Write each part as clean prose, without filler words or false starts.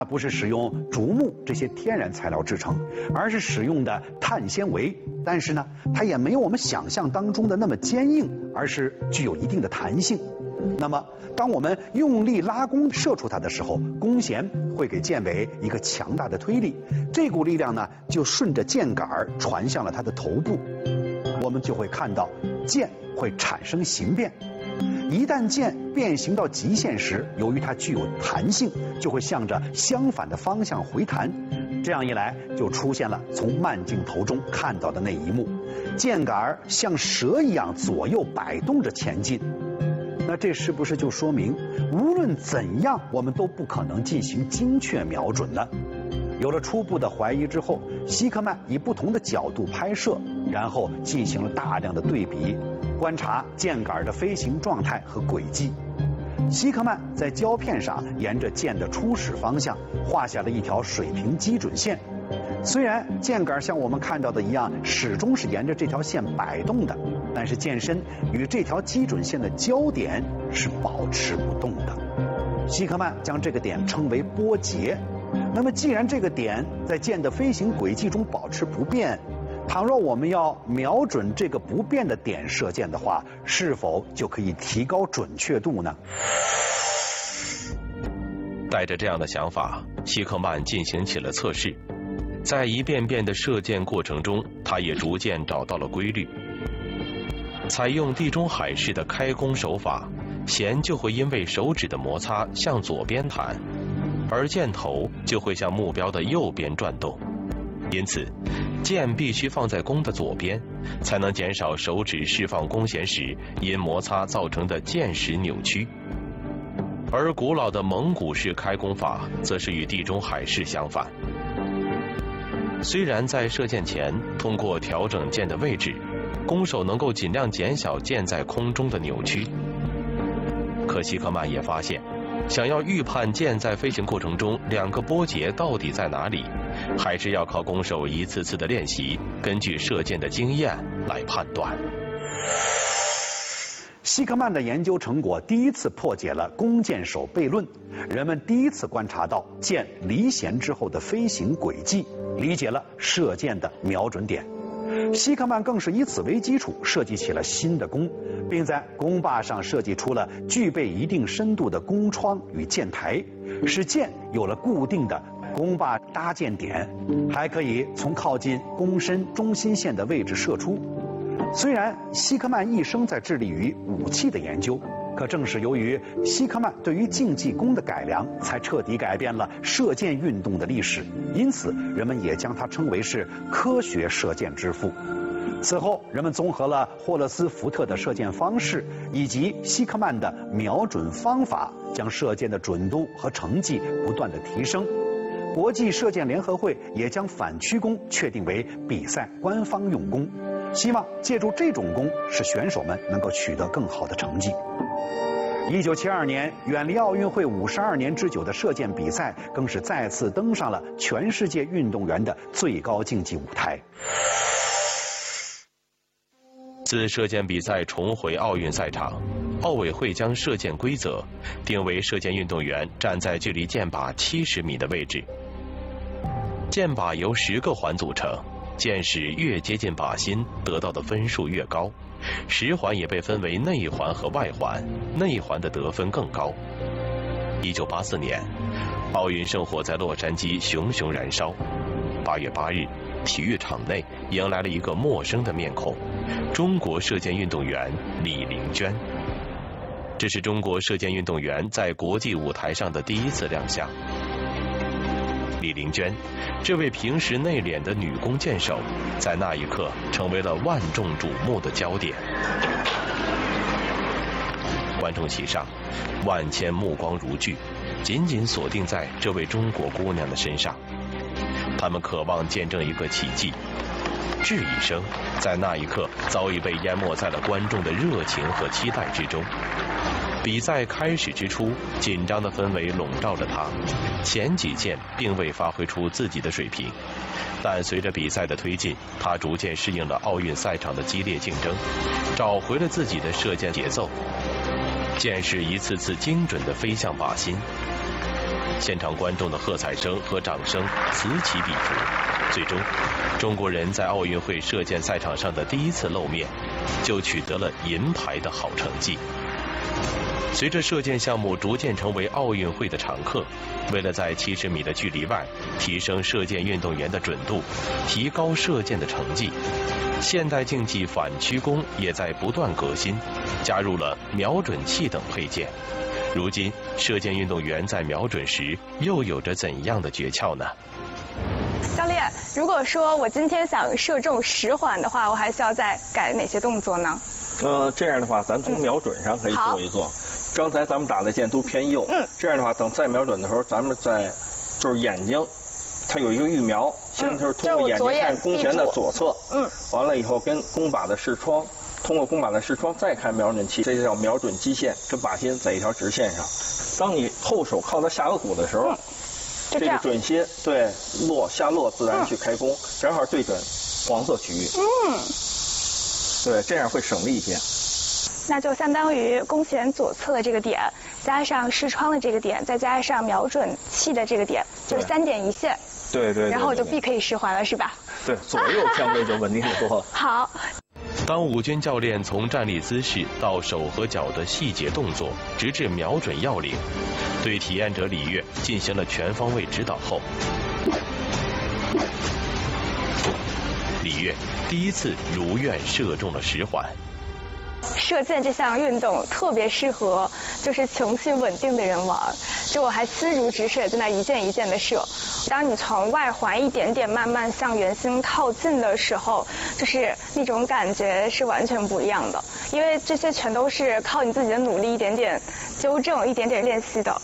不是使用竹木这些天然材料制成，而是使用的碳纤维。但是呢，它也没有我们想象当中的那么坚硬，而是具有一定的弹性。那么，当我们用力拉弓射出它的时候，弓弦会给箭尾一个强大的推力，这股力量呢，就顺着箭杆传向了它的头部，我们就会看到箭会产生形变。一旦箭变形到极限时，由于它具有弹性，就会向着相反的方向回弹。这样一来，就出现了从慢镜头中看到的那一幕：箭杆像蛇一样左右摆动着前进。那这是不是就说明，无论怎样，我们都不可能进行精确瞄准呢？有了初步的怀疑之后，希克曼以不同的角度拍摄，然后进行了大量的对比，观察箭杆的飞行状态和轨迹。希克曼在胶片上沿着箭的初始方向画下了一条水平基准线。虽然箭杆像我们看到的一样，始终是沿着这条线摆动的，但是箭身与这条基准线的交点是保持不动的。希克曼将这个点称为波节。那么既然这个点在箭的飞行轨迹中保持不变，倘若我们要瞄准这个不变的点射箭的话，是否就可以提高准确度呢？ 带着这样的想法，希克曼进行起了测试。在一遍遍的射箭过程中，他也逐渐找到了规律。采用地中海式的开弓手法，弦就会因为手指的摩擦向左边弹，而箭头就会向目标的右边转动。因此，箭必须放在弓的左边，才能减少手指释放弓弦时因摩擦造成的箭矢扭曲。而古老的蒙古式开弓法则是与地中海式相反。虽然在射箭前通过调整箭的位置，弓手能够尽量减小箭在空中的扭曲，可希克曼也发现，想要预判箭在飞行过程中两个波节到底在哪里，还是要靠弓手一次次的练习，根据射箭的经验来判断。 希克曼的研究成果第一次破解了弓箭手悖论，人们第一次观察到箭离弦之后的飞行轨迹，理解了射箭的瞄准点。希克曼更是以此为基础设计起了新的弓，并在弓把上设计出了具备一定深度的弓窗与箭台，使箭有了固定的弓把搭箭点，还可以从靠近弓身中心线的位置射出。虽然希克曼一生在致力于武器的研究，可正是由于希克曼对于竞技弓的改良，才彻底改变了射箭运动的历史。因此，人们也将他称为是科学射箭之父。此后，人们综合了霍勒斯福特的射箭方式以及希克曼的瞄准方法，将射箭的准度和成绩不断的提升。国际射箭联合会也将反曲弓确定为比赛官方用弓，希望借助这种弓，使选手们能够取得更好的成绩。1972年，远离奥运会52年之久的射箭比赛，更是再次登上了全世界运动员的最高竞技舞台。 自射箭比赛重回奥运赛场，奥委会将射箭规则定为射箭运动员站在距离箭靶70米的位置。箭靶由10个环组成，箭矢越接近靶心，得到的分数越高。10环也被分为内环和外环，内环的得分更高。1984年，奥运圣火在洛杉矶熊熊燃烧。8月8日，体育场内迎来了一个陌生的面孔——中国射箭运动员李玲娟。这是中国射箭运动员在国际舞台上的第一次亮相。李玲娟，这位平时内敛的女弓箭手，在那一刻成为了万众瞩目的焦点。观众席上，万千目光如炬，紧紧锁定在这位中国姑娘的身上。他们渴望见证一个奇迹，质疑声在那一刻早已被淹没在了观众的热情和期待之中。比赛开始之初，紧张的氛围笼罩着他，前几箭并未发挥出自己的水平，但随着比赛的推进，他逐渐适应了奥运赛场的激烈竞争，找回了自己的射箭节奏，箭矢一次次精准地飞向靶心。 现场观众的喝彩声和掌声此起彼伏。最终，中国人在奥运会射箭赛场上的第一次露面，就取得了银牌的好成绩。随着射箭项目逐渐成为奥运会的常客，为了在70米的距离外提升射箭运动员的准度，提高射箭的成绩，现代竞技反曲弓也在不断革新，加入了瞄准器等配件。如今，射箭运动员在瞄准时又有着怎样的诀窍呢？ 教练，如果说我今天想射中10环的话，我还需要再改哪些动作呢？ 这样的话，咱从瞄准上可以做一做。刚才咱们打的箭都偏右，这样的话，等再瞄准的时候，咱们就是眼睛，它有一个预瞄，现在就是通过眼睛看弓弦的左侧，完了以后跟弓靶的视窗，通过弓靶的视窗再看瞄准器，这就叫瞄准基线跟靶心在一条直线上。当你后手靠到下颚骨的时候，这个准心对下落自然去开弓，正好对准黄色区域。对，这样会省力一些。 那就相当于弓弦左侧的这个点，加上视窗的这个点，再加上瞄准器的这个点，就是3点一线。对。然后我就必可以10环了，是吧？ 对，左右相位就稳定得多。 好。 当武军教练从站立姿势到手和脚的细节动作，直至瞄准要领，对体验者李悦进行了全方位指导后，李悦第一次如愿射中了10环。 射箭这项运动特别适合就是情绪稳定的人玩，就我还心如止水，在那一箭一箭的射。当你从外环一点点慢慢向圆心靠近的时候，就是那种感觉是完全不一样的，因为这些全都是靠你自己的努力一点点纠正、一点点练习的。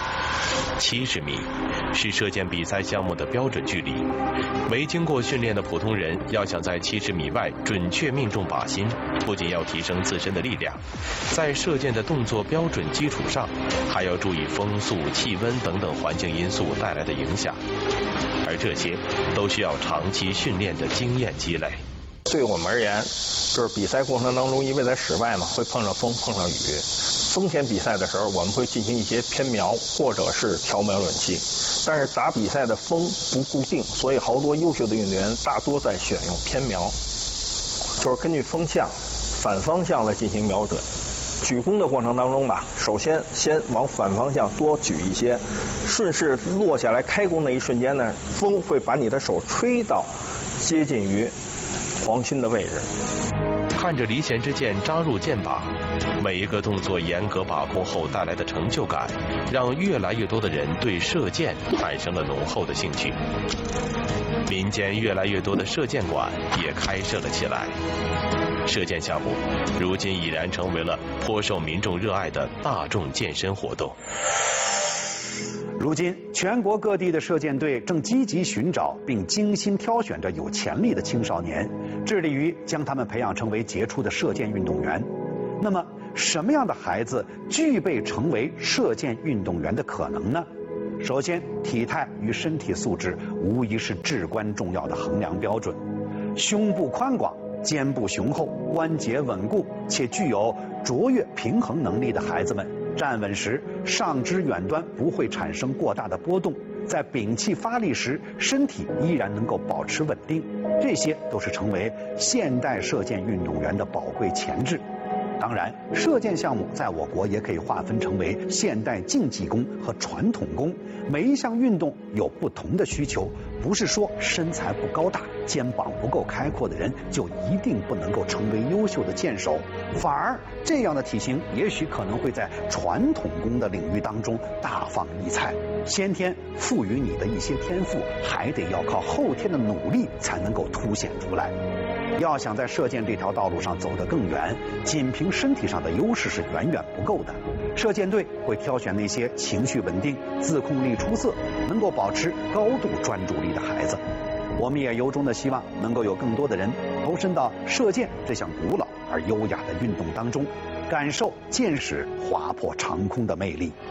70米是射箭比赛项目的标准距离，没经过训练的普通人要想在70米外准确命中靶心，不仅要提升自身的力量，在射箭的动作标准基础上，还要注意风速、气温等等环境因素带来的影响，而这些都需要长期训练的经验积累。 对我们而言，就是比赛过程当中，因为在室外嘛，会碰上风、碰上雨。风天比赛的时候，我们会进行一些偏瞄或者是调瞄准器，但是打比赛的风不固定，所以好多优秀的运动员大多在选用偏瞄，就是根据风向、反方向来进行瞄准。举弓的过程当中吧，首先往反方向多举一些，顺势落下来开弓的一瞬间呢，风会把你的手吹到接近于黄心的位置。 看着离弦之箭扎入箭靶，每一个动作严格把控后带来的成就感，让越来越多的人对射箭产生了浓厚的兴趣。民间越来越多的射箭馆也开设了起来。射箭项目如今已然成为了颇受民众热爱的大众健身活动。 如今，全国各地的射箭队正积极寻找并精心挑选着有潜力的青少年，致力于将他们培养成为杰出的射箭运动员。那么，什么样的孩子具备成为射箭运动员的可能呢？首先，体态与身体素质无疑是至关重要的衡量标准。胸部宽广、肩部雄厚、关节稳固且具有卓越平衡能力的孩子们，站稳时上肢远端不会产生过大的波动，在屏气发力时身体依然能够保持稳定，这些都是成为现代射箭运动员的宝贵潜质。当然，射箭项目在我国也可以划分成为现代竞技弓和传统弓，每一项运动有不同的需求，不是说身材不高大、肩膀不够开阔的人就一定不能够成为优秀的箭手，反而这样的体型也许可能会在传统弓的领域当中大放异彩。先天赋予你的一些天赋，还得要靠后天的努力才能够凸显出来。要想在射箭这条道路上走得更远，仅凭身体上的优势是远远不够的。射箭队会挑选那些情绪稳定、自控力出色、能够保持高度专注力的孩子。我们也由衷的希望能够有更多的人投身到射箭这项古老而优雅的运动当中，感受箭矢划破长空的魅力。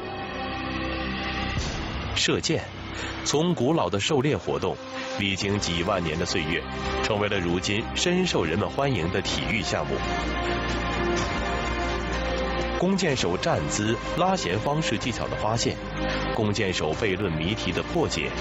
射箭从古老的狩猎活动，历经几万年的岁月，成为了如今深受人们欢迎的体育项目。 弓箭手站姿、拉弦方式技巧的发现，弓箭手悖论谜题的破解